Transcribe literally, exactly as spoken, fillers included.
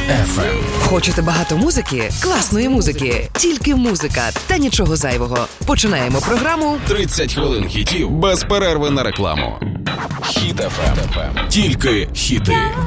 еф ем. Хочете багато музики? Класної музики. Тільки музика та нічого зайвого. Починаємо програму тридцять хвилин хітів без перерви на рекламу. Хіт еф ем. Тільки хіти.